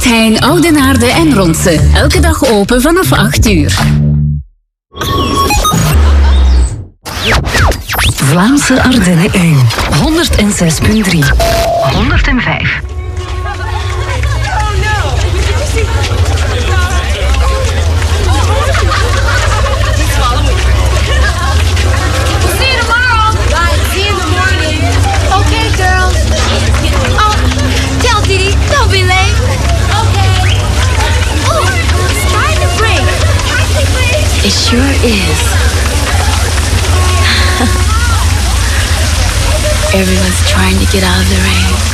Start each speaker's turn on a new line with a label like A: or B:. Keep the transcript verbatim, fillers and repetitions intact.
A: Albert Heijn, Oudenaarde en Ronse. Elke dag open vanaf acht uur.
B: Vlaamse Ardennen één. honderdzes punt drie. honderdvijf. It sure is. Everyone's trying to get out of the rain.